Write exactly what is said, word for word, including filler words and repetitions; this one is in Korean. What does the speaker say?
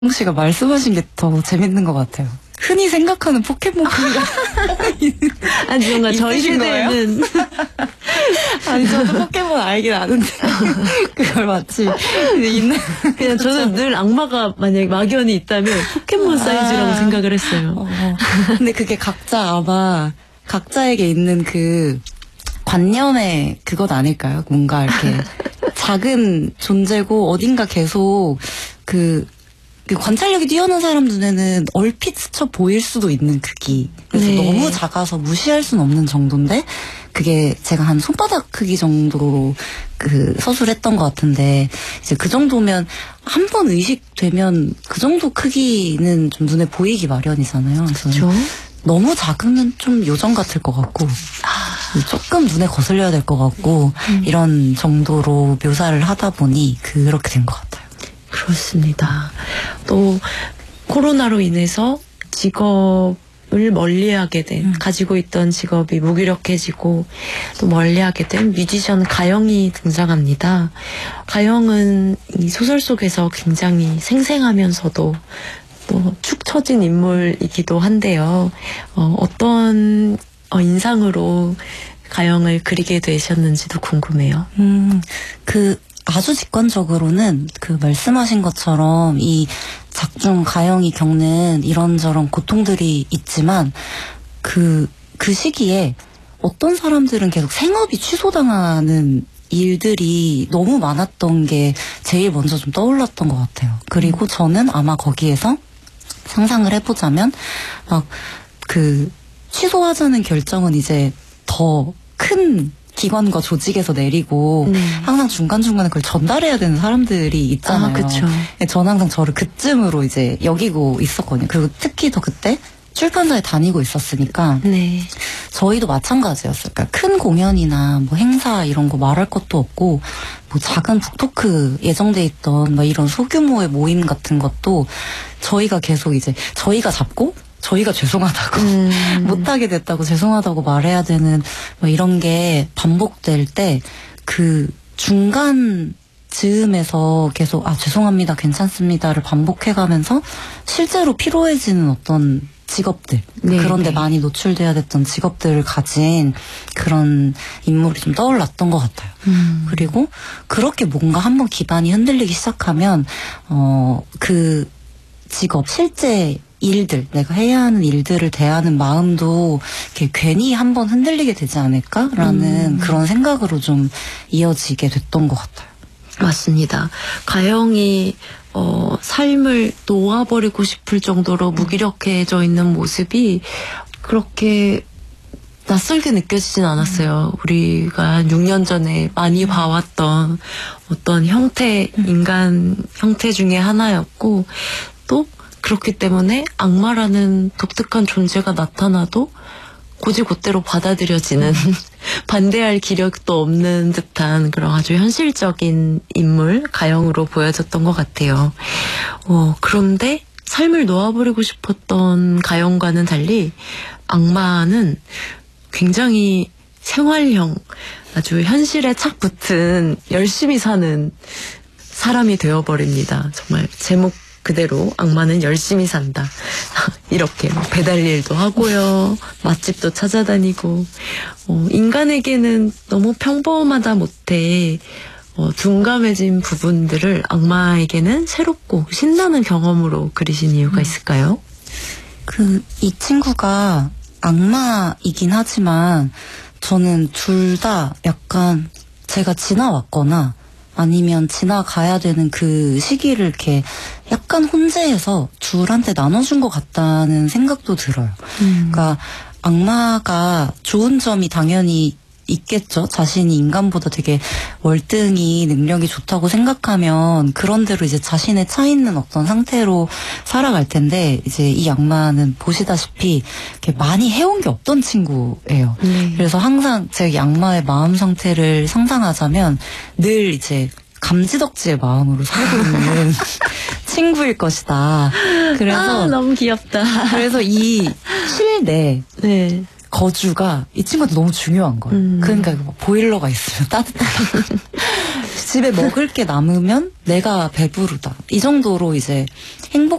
씨가 말씀하신 게 더 재밌는 것 같아요. 흔히 생각하는 포켓몬 크기가 아니 뭔가 저희 세대는 아니 저도 포켓몬 알긴 아는데 그걸 마치 있는 그냥 저는 늘 악마가 만약에 막연히 있다면 포켓몬 사이즈라고 아, 생각을 했어요. 어, 근데 그게 각자 아마 각자에게 있는 그 관념의 그것 아닐까요? 뭔가 이렇게 작은 존재고 어딘가 계속 그 관찰력이 뛰어난 사람 눈에는 얼핏 스쳐 보일 수도 있는 크기. 그래서 네. 너무 작아서 무시할 수는 없는 정도인데 그게 제가 한 손바닥 크기 정도로 그 서술했던 것 같은데 이제 그 정도면 한 번 의식되면 그 정도 크기는 좀 눈에 보이기 마련이잖아요. 그래서 그렇죠. 너무 작으면 좀 요정 같을 것 같고 조금 눈에 거슬려야 될 것 같고 음. 이런 정도로 묘사를 하다 보니 그렇게 된 것 같아요. 그렇습니다. 또 코로나로 인해서 직업을 멀리하게 된 음. 가지고 있던 직업이 무기력해지고 또 멀리하게 된 뮤지션 가영이 등장합니다. 가영은 이 소설 속에서 굉장히 생생하면서도 또 축 처진 인물이기도 한데요. 어, 어떤 어, 인상으로 가영을 그리게 되셨는지도 궁금해요. 음, 그 아주 직관적으로는 그 말씀하신 것처럼 이 작중 가영이 겪는 이런저런 고통들이 있지만 그, 그 시기에 어떤 사람들은 계속 생업이 취소당하는 일들이 너무 많았던 게 제일 먼저 좀 떠올랐던 것 같아요. 그리고 저는 아마 거기에서 상상을 해보자면 막 그 취소하자는 결정은 이제 더 큰 기관과 조직에서 내리고 네. 항상 중간중간에 그걸 전달해야 되는 사람들이 있잖아요. 아, 그쵸. 저는 항상 저를 그쯤으로 이제 여기고 있었거든요. 그리고 특히 더 그때 출판사에 다니고 있었으니까 네. 저희도 마찬가지였어요. 그러니까 큰 공연이나 뭐 행사 이런 거 말할 것도 없고 뭐 작은 북토크 예정돼 있던 뭐 이런 소규모의 모임 같은 것도 저희가 계속 이제 저희가 잡고 저희가 죄송하다고 음. 못하게 됐다고 죄송하다고 말해야 되는 뭐 이런 게 반복될 때 그 중간 즈음에서 계속 아 죄송합니다 괜찮습니다를 반복해가면서 실제로 피로해지는 어떤 직업들 네, 그런데 네. 많이 노출돼야 됐던 직업들을 가진 그런 인물이 좀 떠올랐던 것 같아요. 음. 그리고 그렇게 뭔가 한번 기반이 흔들리기 시작하면 어, 그 직업 실제 일들, 내가 해야 하는 일들을 대하는 마음도 이렇게 괜히 한번 흔들리게 되지 않을까라는 음. 그런 생각으로 좀 이어지게 됐던 것 같아요. 맞습니다. 가영이 어, 삶을 놓아버리고 싶을 정도로 무기력해져 있는 모습이 그렇게 낯설게 느껴지진 않았어요. 음. 우리가 한 육 년 전에 많이 음. 봐왔던 어떤 형태, 음. 인간 형태 중에 하나였고 또 그렇기 때문에 악마라는 독특한 존재가 나타나도 고지곧대로 받아들여지는 반대할 기력도 없는 듯한 그런 아주 현실적인 인물 가영으로 보여졌던 것 같아요. 어, 그런데 삶을 놓아버리고 싶었던 가영과는 달리 악마는 굉장히 생활형 아주 현실에 착 붙은 열심히 사는 사람이 되어버립니다. 정말 제목 그대로 악마는 열심히 산다. 이렇게 배달 일도 하고요. 맛집도 찾아다니고 어, 인간에게는 너무 평범하다 못해 어, 둔감해진 부분들을 악마에게는 새롭고 신나는 경험으로 그리신 이유가 음. 있을까요? 그 이 친구가 악마이긴 하지만 저는 둘 다 약간 제가 지나왔거나 아니면 지나가야 되는 그 시기를 이렇게 약간 혼재해서 둘한테 나눠준 것 같다는 생각도 들어요. 음. 그러니까 악마가 좋은 점이 당연히 있겠죠. 자신이 인간보다 되게 월등히 능력이 좋다고 생각하면 그런 대로 이제 자신에 차 있는 어떤 상태로 살아갈 텐데 이제 이 악마는 보시다시피 이렇게 많이 해온 게 없던 친구예요. 네. 그래서 항상 제가 이 악마의 마음 상태를 상상하자면 늘 이제 감지덕지의 마음으로 살고 있는 친구일 것이다. 그래서 아, 너무 귀엽다. 그래서 이 실내 네. 거주가 이 친구한테 너무 중요한 거예요. 음. 그러니까 보일러가 있으면 따뜻하다. 집에 먹을 게 남으면 내가 배부르다. 이 정도로 이제 행복